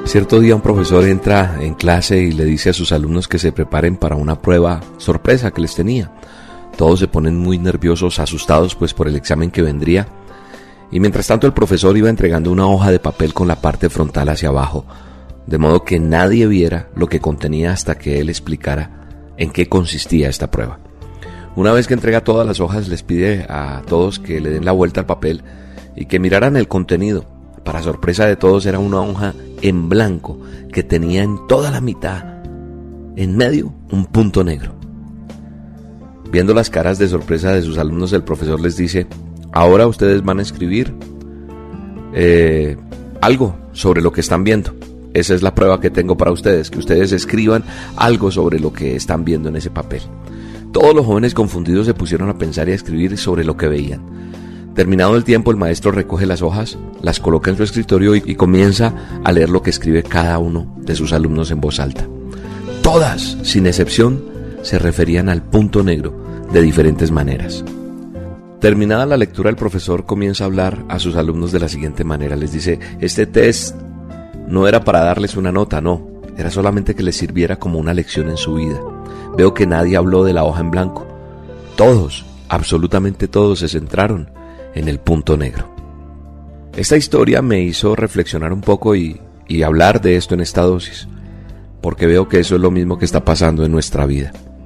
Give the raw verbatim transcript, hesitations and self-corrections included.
Cierto día un profesor entra en clase y le dice a sus alumnos que se preparen para una prueba sorpresa que les tenía. Todos se ponen muy nerviosos, asustados pues por el examen que vendría. Y mientras tanto el profesor iba entregando una hoja de papel con la parte frontal hacia abajo, de modo que nadie viera lo que contenía hasta que él explicara en qué consistía esta prueba. Una vez que entrega todas las hojas, les pide a todos que le den la vuelta al papel y que miraran el contenido. Para sorpresa de todos, era una hoja en blanco que tenía en toda la mitad, en medio, un punto negro. Viendo las caras de sorpresa de sus alumnos, el profesor les dice: ahora ustedes van a escribir eh, algo sobre lo que están viendo. Esa es la prueba que tengo para ustedes, que ustedes escriban algo sobre lo que están viendo en ese papel. Todos los jóvenes confundidos se pusieron a pensar y a escribir sobre lo que veían. Terminado el tiempo, el maestro recoge las hojas, las coloca en su escritorio y, y comienza a leer lo que escribe cada uno de sus alumnos en voz alta. Todas, sin excepción, se referían al punto negro de diferentes maneras. Terminada la lectura, el profesor comienza a hablar a sus alumnos de la siguiente manera. Les dice: este test no era para darles una nota, no, era solamente que les sirviera como una lección en su vida. Veo que nadie habló de la hoja en blanco. Todos, absolutamente todos, se centraron en el punto negro. Esta historia me hizo reflexionar un poco y, y hablar de esto en esta dosis, porque veo que eso es lo mismo que está pasando en nuestra vida.